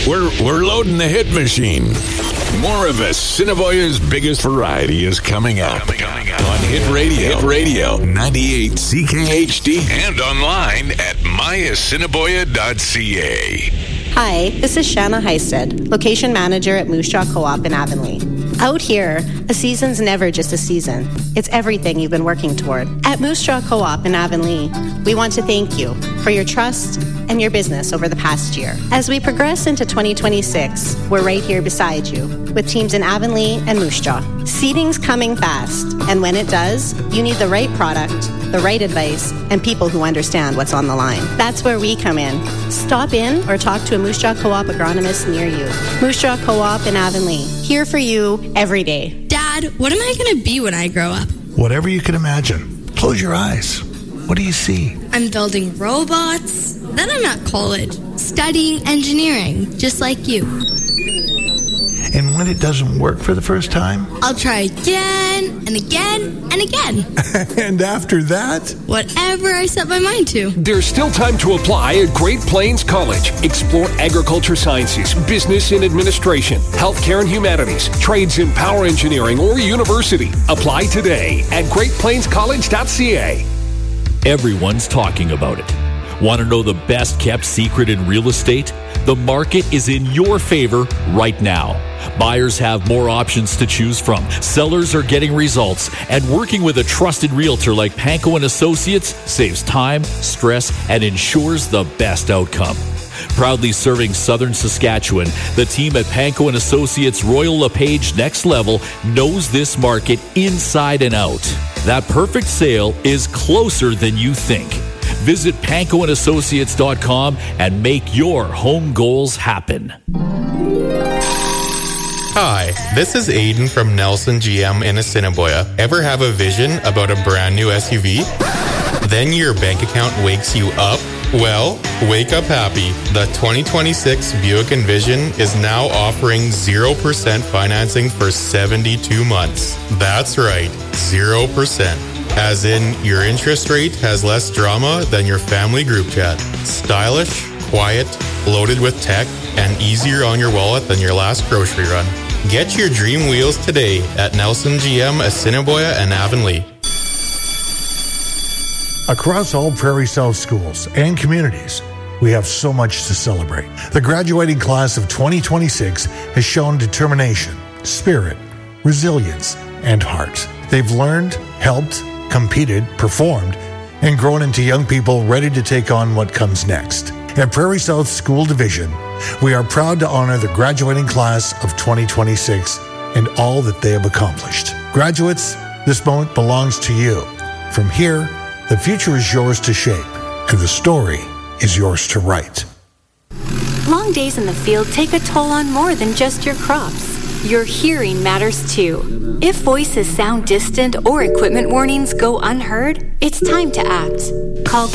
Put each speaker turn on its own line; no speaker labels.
We're loading the hit machine. More of Assiniboia's biggest variety is coming up on Hit Radio. Hit Radio 98 CKHD and online at myassiniboia.ca.
Hi, this is Shanna Heisted, Location Manager at Moose Jaw Co-op in Avonlea. Out here, a season's never just a season. It's everything you've been working toward. At Moose Jaw Co-op in Avonlea, we want to thank you for your trust and your business over the past year. As we progress into 2026, we're right here beside you with teams in Avonlea and Moose Jaw. Seeding's coming fast, and when it does, you need the right product, the right advice, and people who understand what's on the line. That's where we come in. Stop in or talk to a Moose Jaw Co-op agronomist near you. Moose Jaw Co-op in Avonlea, here for you every day.
Dad, what am I going to be when I grow up?
Whatever you can imagine. Close your eyes. What do you see?
I'm building robots. Then I'm at college, studying engineering, just like you.
And when it doesn't work for the first time?
I'll try again and again and again.
And after that?
Whatever I set my mind to.
There's still time to apply at Great Plains College. Explore agriculture sciences, business and administration, healthcare and humanities, trades in power engineering, or university. Apply today at greatplainscollege.ca.
Everyone's talking about it. Want to know the best kept secret in real estate? The market is in your favor right now. Buyers have more options to choose from. Sellers are getting results. And working with a trusted realtor like Panko & Associates saves time, stress, and ensures the best outcome. Proudly serving Southern Saskatchewan, the team at Panko & Associates Royal LePage Next Level knows this market inside and out. That perfect sale is closer than you think. Visit pankoandassociates.com and make your home goals happen.
Hi, this is Aiden from Nelson GM in Assiniboia. Ever have a vision about a brand new SUV? Then your bank account wakes you up? Well, wake up happy. The 2026 Buick Envision is now offering 0% financing for 72 months. That's right, 0%. As in, your interest rate has less drama than your family group chat. Stylish, quiet, loaded with tech, and easier on your wallet than your last grocery run. Get your dream wheels today at Nelson GM, Assiniboia, and Avonlea.
Across all Prairie South schools and communities, we have so much to celebrate. The graduating class of 2026 has shown determination, spirit, resilience, and heart. They've learned, helped, competed, performed, and grown into young people ready to take on what comes next. At Prairie South School Division, we are proud to honor the graduating class of 2026 and all that they have accomplished. Graduates, this moment belongs to you. From here, the future is yours to shape, and the story is yours to write.
Long days in the field take a toll on more than just your crops. Your hearing matters too. If voices sound distant or equipment warnings go unheard, it's time to act. Call